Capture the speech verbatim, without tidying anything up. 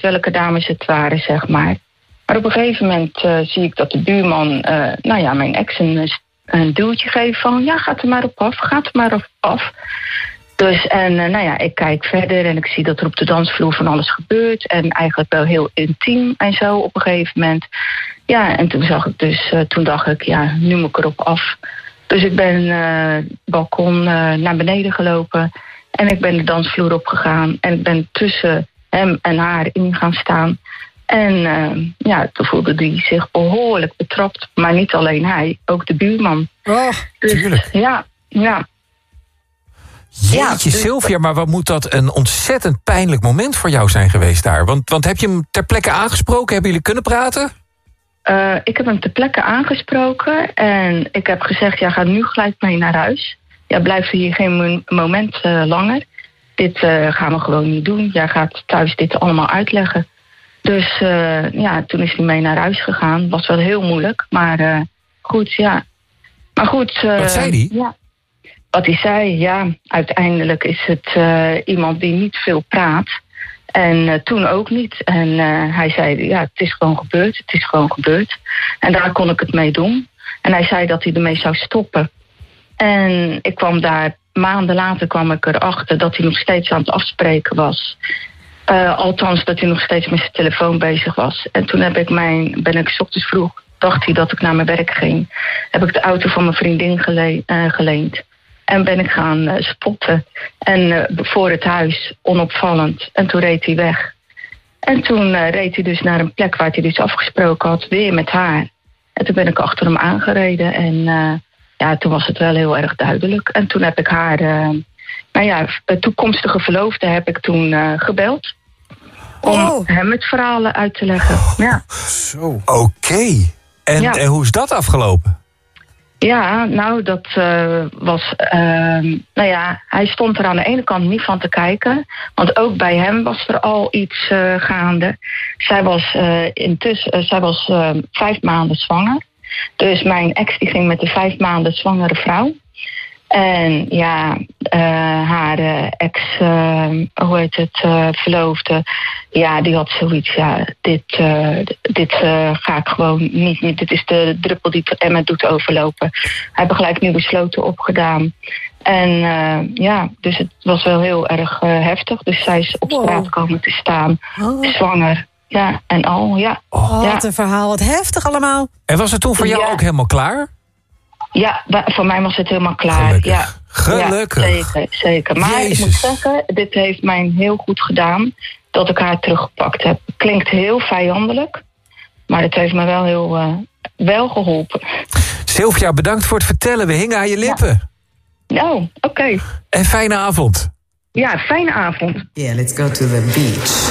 welke dames het waren, zeg maar. Maar op een gegeven moment uh, zie ik dat de buurman, uh, nou ja, mijn ex een, een duwtje geeft van... ja, gaat er maar op af, gaat er maar op af. Dus, en uh, nou ja, ik kijk verder en ik zie dat er op de dansvloer van alles gebeurt. En eigenlijk wel heel intiem en zo op een gegeven moment. Ja, en toen zag ik dus, uh, toen dacht ik, ja, nu moet ik erop af. Dus ik ben uh, het balkon uh, naar beneden gelopen. En ik ben de dansvloer opgegaan. En ik ben tussen hem en haar in gaan staan. En uh, ja, toen voelde hij zich behoorlijk betrapt. Maar niet alleen hij, ook de buurman. Oh, dus, tuurlijk. Ja, ja. Jeetje, ja, dus, Sylvia, maar wat moet dat een ontzettend pijnlijk moment voor jou zijn geweest daar? Want, want heb je hem ter plekke aangesproken? Hebben jullie kunnen praten? Uh, ik heb hem ter plekke aangesproken. En ik heb gezegd, ja, ga nu gelijk mee naar huis. Ja, blijf hier geen mo- moment uh, langer. Dit uh, gaan we gewoon niet doen. Jij gaat thuis dit allemaal uitleggen. Dus uh, ja, toen is hij mee naar huis gegaan. Was wel heel moeilijk, maar uh, goed, ja. Maar goed. Uh, wat zei hij? Ja. Wat hij zei, ja, uiteindelijk is het uh, iemand die niet veel praat. En uh, toen ook niet. En uh, hij zei, ja, het is gewoon gebeurd, het is gewoon gebeurd. En daar kon ik het mee doen. En hij zei dat hij ermee zou stoppen. En ik kwam daar, maanden later kwam ik erachter dat hij nog steeds aan het afspreken was. Uh, althans, dat hij nog steeds met zijn telefoon bezig was. En toen heb ik mijn, ben ik 's ochtends vroeg, dacht hij dat ik naar mijn werk ging. Heb ik de auto van mijn vriendin gele, uh, geleend. En ben ik gaan uh, spotten. En uh, voor het huis, onopvallend. En toen reed hij weg. En toen uh, reed hij dus naar een plek waar hij dus afgesproken had, weer met haar. En toen ben ik achter hem aangereden. En uh, ja, toen was het wel heel erg duidelijk. En toen heb ik haar, uh, nou ja, toekomstige verloofde heb ik toen uh, gebeld. Om oh. hem het verhaal uit te leggen. Ja. Zo. Oké. Okay. En, ja. en hoe is dat afgelopen? Ja, nou, dat uh, was... Uh, nou ja, hij stond er aan de ene kant niet van te kijken. Want ook bij hem was er al iets uh, gaande. Zij was, uh, intussen, uh, zij was uh, vijf maanden zwanger. Dus mijn ex die ging met een vijf maanden zwangere vrouw. En ja, uh, haar uh, ex, uh, hoe heet het, uh, verloofde... ja, die had zoiets, ja, dit, uh, dit uh, ga ik gewoon niet, niet... dit is de druppel die het emmer doet overlopen. Hij heeft gelijk nieuwe sloten opgedaan. En uh, ja, dus het was wel heel erg uh, heftig. Dus zij is op straat komen te staan, oh. zwanger. Ja, en al, ja. Oh, ja. Wat een verhaal, wat heftig allemaal. En was het toen voor jou ja. ook helemaal klaar? Ja, voor mij was het helemaal klaar. Gelukkig. Ja. Gelukkig. Ja, zeker, zeker. Maar Jezus. Ik moet zeggen, dit heeft mij heel goed gedaan dat ik haar teruggepakt heb. Klinkt heel vijandelijk, maar het heeft me wel heel uh, wel geholpen. Sylvia, bedankt voor het vertellen. We hingen aan je lippen. Ja. Oh, oké. Okay. En fijne avond. Ja, fijne avond. Yeah, let's go to the beach.